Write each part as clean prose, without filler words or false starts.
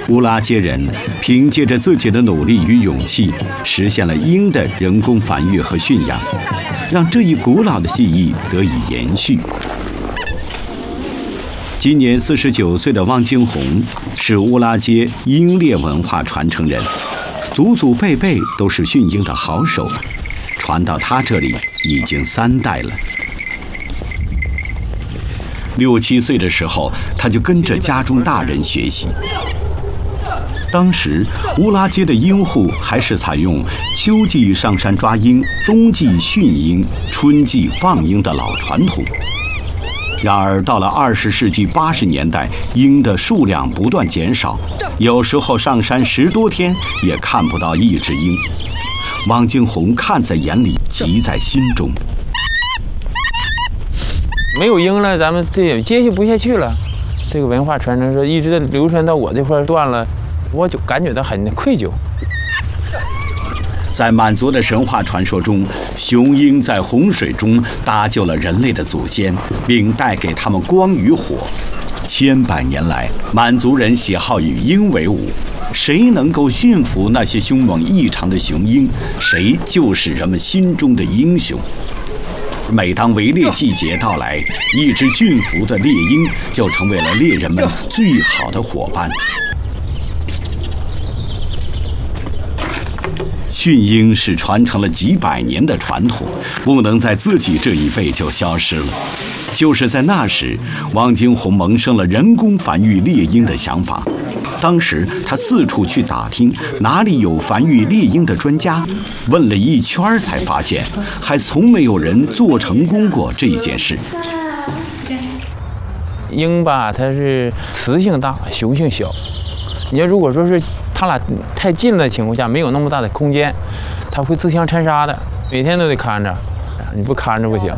乌拉街人凭借着自己的努力与勇气，实现了鹰的人工繁育和驯养，让这一古老的技艺得以延续。今年49岁的汪金红是乌拉街鹰猎文化传承人，祖祖辈辈都是驯鹰的好手，传到他这里已经3代了。6、7岁的时候，他就跟着家中大人学习。当时乌拉街的鹰户还是采用秋季上山抓鹰，冬季驯鹰，春季放鹰的老传统。然而到了20世纪80年代，鹰的数量不断减少，有时候上山10多天也看不到一只鹰。汪金红看在眼里，急在心中。 没有鹰了，咱们这也接续不下去了。这个文化传承说一直流传到我这块断了，我就感觉到很愧疚。 在满族的神话传说中，雄鹰在洪水中搭救了人类的祖先，并带给他们光与火。千百年来，满族人喜好与鹰为伍，谁能够驯服那些凶猛异常的雄鹰，谁就是人们心中的英雄。每当围猎季节到来，一只驯服的猎鹰就成为了猎人们最好的伙伴。驯鹰是传承了几百年的传统，不能在自己这一辈就消失了。就是在那时，汪金红萌生了人工繁育猎鹰的想法。当时他四处去打听哪里有繁育猎鹰的专家，问了一圈才发现，还从没有人做成功过这件事。 鹰吧，它是雌性大，雄性小。你要如果说是它俩太近的情况下，没有那么大的空间，它会自相残杀的，每天都得看着，你不看着不行。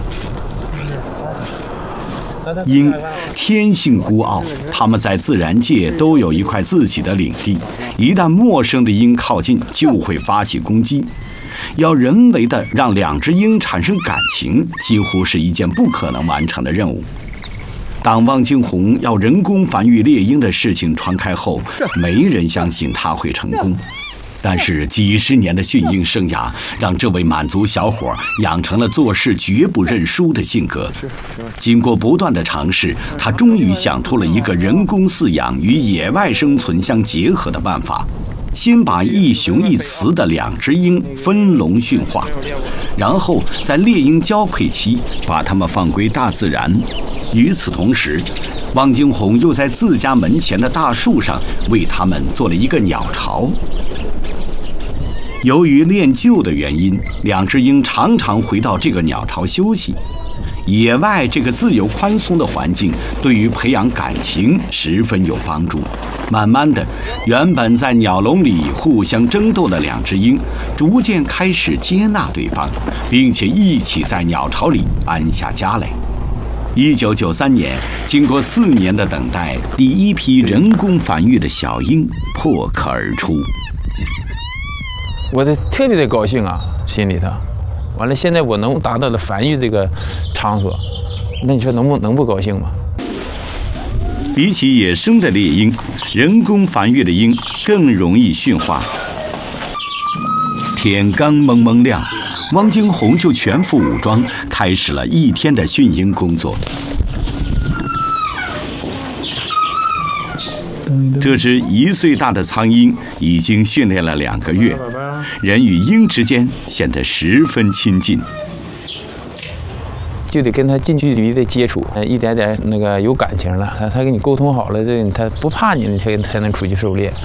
鹰天性孤傲，它们在自然界都有一块自己的领地，一旦陌生的鹰靠近，就会发起攻击。要人为的让2只鹰产生感情，几乎是一件不可能完成的任务。当汪金红要人工繁育猎鹰的事情传开后，没人相信他会成功。但是几十年的驯鹰生涯，让这位满族小伙养成了做事绝不认输的性格。经过不断的尝试，他终于想出了一个人工饲养与野外生存相结合的办法。先把一雄一雌的2只鹰分笼驯化，然后在猎鹰交配期把它们放归大自然。与此同时，汪金红又在自家门前的大树上为它们做了一个鸟巢。由于练就的原因，2只鹰常常回到这个鸟巢休息。野外这个自由宽松的环境对于培养感情十分有帮助。慢慢的，原本在鸟笼里互相争斗的2只鹰逐渐开始接纳对方，并且一起在鸟巢里安下家来。1993年，经过4年的等待，第一批人工繁育的小鹰破壳而出。 我特别的高兴啊，心里头。完了，现在我能达到了繁育这个场所，那你说能不高兴吗？ 比起野生的猎鹰，人工繁育的鹰更容易驯化。天刚蒙蒙亮，汪金红就全副武装，开始了一天的驯鹰工作。这只1岁大的苍鹰已经训练了2个月，人与鹰之间显得十分亲近。 就得跟他近距离的接触，一点点那个有感情了，他跟你沟通好了，这他不怕你，你才能出去狩猎。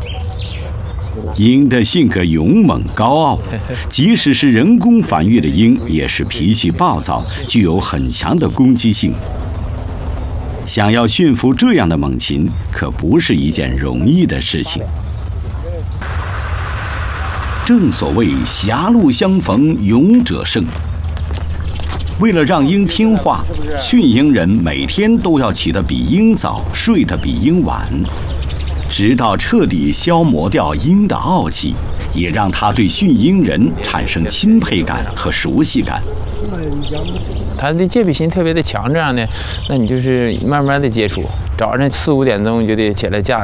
鹰的性格勇猛高傲，即使是人工繁育的鹰，也是脾气暴躁，具有很强的攻击性。想要驯服这样的猛禽，可不是一件容易的事情。正所谓狭路相逢勇者胜。为了让鹰听话，驯鹰人每天都要起得比鹰早，睡得比鹰晚，直到彻底消磨掉鹰的傲气，也让他对驯鹰人产生钦佩感和熟悉感。 他的戒备心特别的强，这样的，那你就是慢慢的接触，早上4、5点钟你就得起来架。